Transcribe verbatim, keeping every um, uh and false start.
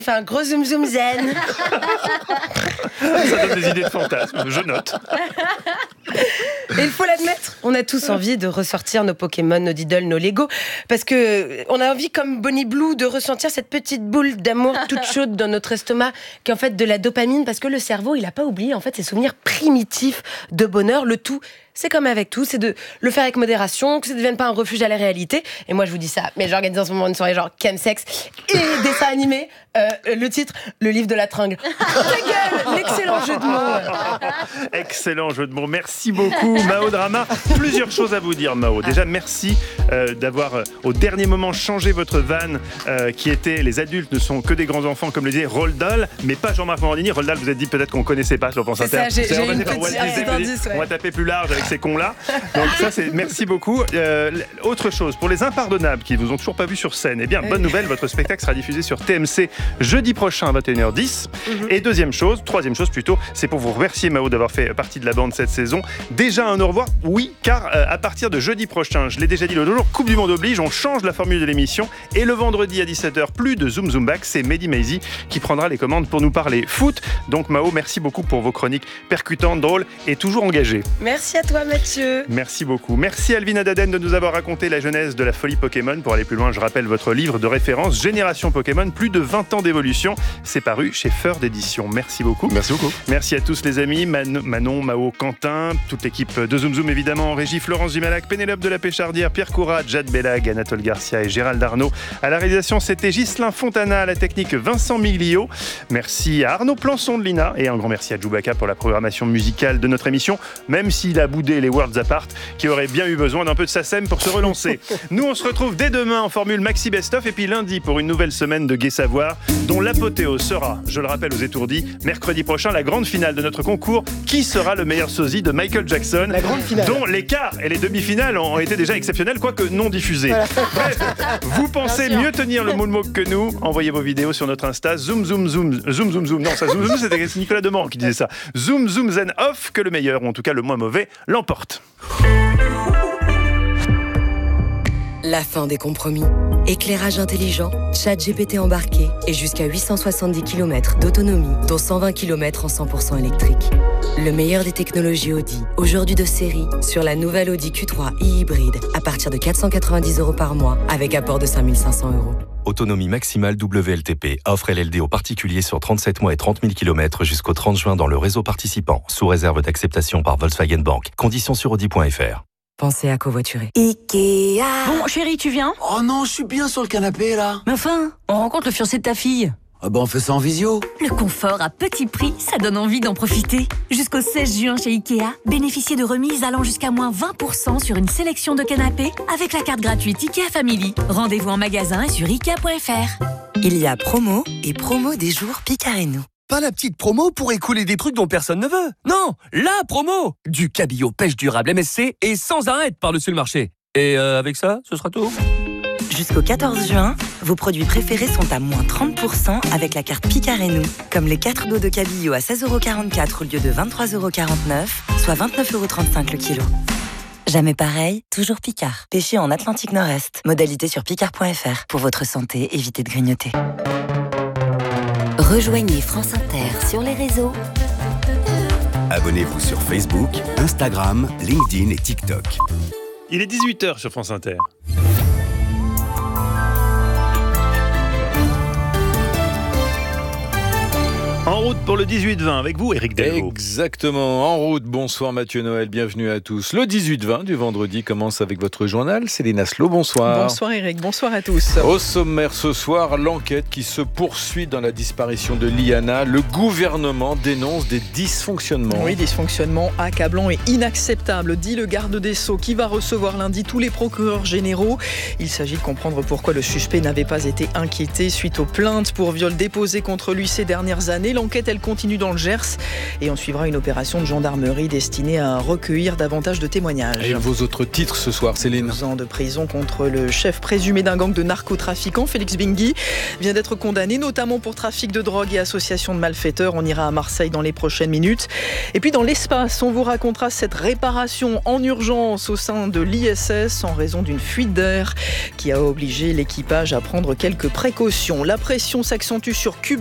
Fait un gros zoom zoom zen. Ça donne des idées de fantasmes, je note. Et il faut l'admettre, on a tous envie de ressortir nos Pokémon, nos Diddle, nos Lego, parce que on a envie, comme Bonnie Blue, de ressentir cette petite boule d'amour toute chaude dans notre estomac, qui est en fait de la dopamine, parce que le cerveau, il n'a pas oublié en fait ses souvenirs primitifs de bonheur. Le tout, c'est comme avec tout, c'est de le faire avec modération, que ça ne devienne pas un refuge à la réalité. Et moi, je vous dis ça, mais j'organise en ce moment une soirée genre chemsex et dessin animé. Euh, le titre, le livre de la tringle. Ta gueule, l'excellent jeu de mots. Excellent jeu de mots. Merci beaucoup, Mao Drama. Plusieurs choses à vous dire, Mao. Déjà, merci euh, d'avoir, euh, au dernier moment, changé votre vanne euh, qui était « Les adultes ne sont que des grands enfants », comme le disait Roald Dahl, mais pas Jean-Marc Morandini. Roald Dahl, vous avez dit peut-être qu'on ne connaissait pas sur France Inter. C'est ça, j'ai, j'ai une petite, petite indice, ouais. On va taper plus large avec ces cons-là. Donc ça, c'est merci beaucoup. Euh, autre chose, pour les impardonnables qui ne vous ont toujours pas vu sur scène, eh bien, bonne nouvelle, votre spectacle sera diffusé sur T M C jeudi prochain à vingt et une heures dix. Mm-hmm. Et deuxième chose, troisième chose plutôt, c'est pour vous remercier, Mao, d'avoir fait partie de la bande cette saison. Déjà un au revoir, oui, car euh, à partir de jeudi prochain, je l'ai déjà dit l'autre jour, Coupe du Monde oblige, on change la formule de l'émission. Et le vendredi à dix-sept heures, plus de Zoom Zoom Back, c'est Mehdi Maizi qui prendra les commandes pour nous parler foot. Donc Mao, merci beaucoup pour vos chroniques percutantes, drôles et toujours engagées. Merci à toi, Mathieu. Merci beaucoup. Merci Alvina Daden de nous avoir raconté la genèse de la folie Pokémon. Pour aller plus loin, je rappelle votre livre de référence Génération Pokémon, plus de vingt ans d'évolution. C'est paru chez Feur d'édition. Merci beaucoup. Merci beaucoup. Merci à tous les amis, Man- Manon, Mao, Quentin, toute l'équipe de Zoom Zoom évidemment, en régie Florence Dumalac, Pénélope de la Péchardière, Pierre Courat, Jade Bellag, Anatole Garcia et Gérald Arnaud. À la réalisation, c'était Ghislain Fontana, à la technique Vincent Miglio. Merci à Arnaud Plançon de l'I N A et un grand merci à Djoubaka pour la programmation musicale de notre émission, même s'il a boudé les Worlds Apart, qui aurait bien eu besoin d'un peu de SACEM pour se relancer. Nous, on se retrouve dès demain en formule Maxi Best of et puis lundi pour une nouvelle semaine de Gai Savoir, dont l'apothéose sera, je le rappelle aux étourdis, mercredi prochain, la grande finale de notre concours. Qui sera le meilleur sosie de Michael Jackson, la grande finale, dont les quarts et les demi-finales ont été déjà exceptionnelles, quoique non diffusées. Voilà. Bref, vous pensez mieux tenir le moonwalk que nous? Envoyez vos vidéos sur notre Insta. Zoom, zoom, zoom, zoom, zoom, zoom. Non, ça, zoom, zoom, c'était Nicolas Demorand qui disait ça. Zoom, zoom, zen off, que le meilleur, ou en tout cas le moins mauvais, l'emporte. La fin des compromis. Éclairage intelligent, chat G P T embarqué et jusqu'à huit cent soixante-dix kilomètres d'autonomie, dont cent vingt kilomètres en cent pour cent électrique. Le meilleur des technologies Audi, aujourd'hui de série, sur la nouvelle Audi Q trois e-hybride, à partir de quatre cent quatre-vingt-dix euros par mois, avec apport de cinq mille cinq cents euros. Autonomie maximale W L T P. Offre L L D aux particuliers sur trente-sept mois et trente mille kilomètres jusqu'au trente juin dans le réseau participant, sous réserve d'acceptation par Volkswagen Bank. Conditions sur audi point f r. Pensez à covoiturer. Ikea. Bon, chérie, tu viens? Oh non, je suis bien sur le canapé, là. Mais enfin, on rencontre le fiancé de ta fille. Ah bah on fait ça en visio. Le confort à petit prix, ça donne envie d'en profiter. Jusqu'au seize juin chez Ikea, bénéficiez de remises allant jusqu'à moins vingt pour cent sur une sélection de canapés avec la carte gratuite Ikea Family. Rendez-vous en magasin et sur ikea point f r. Il y a promo et promo des jours Picareno. Pas la petite promo pour écouler des trucs dont personne ne veut. Non, la promo. Du cabillaud pêche durable M S C et sans arrêt par-dessus le marché. Et euh, avec ça, ce sera tout. Jusqu'au quatorze juin, vos produits préférés sont à moins trente pour cent avec la carte Picareno. Comme les quatre dos de cabillaud à seize euros quarante-quatre au lieu de vingt-trois euros quarante-neuf, soit vingt-neuf euros trente-cinq le kilo. Jamais pareil, toujours Picard. Pêché en Atlantique Nord-Est. Modalité sur picard point f r. Pour votre santé, évitez de grignoter. Rejoignez France Inter sur les réseaux. Abonnez-vous sur Facebook, Instagram, LinkedIn et TikTok. Il est dix-huit heures sur France Inter. En route pour le dix-huit vingt avec vous, Éric Delvaux. Exactement, en route. Bonsoir Mathieu Noël, bienvenue à tous. Le dix-huit vingt du vendredi commence avec votre journal. Céline Asselot, bonsoir. Bonsoir Éric, bonsoir à tous. Au sommaire ce soir, l'enquête qui se poursuit dans la disparition de Liana. Le gouvernement dénonce des dysfonctionnements. Oui, dysfonctionnements accablants et inacceptables, dit le garde des Sceaux qui va recevoir lundi tous les procureurs généraux. Il s'agit de comprendre pourquoi le suspect n'avait pas été inquiété suite aux plaintes pour viol déposées contre lui ces dernières années. L'enquête L'enquête, elle continue dans le Gers et on suivra une opération de gendarmerie destinée à recueillir davantage de témoignages. Et vos autres titres ce soir, Céline? douze ans de prison contre le chef présumé d'un gang de narcotrafiquants, Félix Bingui, vient d'être condamné notamment pour trafic de drogue et association de malfaiteurs. On ira à Marseille dans les prochaines minutes. Et puis dans l'espace, on vous racontera cette réparation en urgence au sein de l'I S S en raison d'une fuite d'air qui a obligé l'équipage à prendre quelques précautions. La pression s'accentue sur Cuba.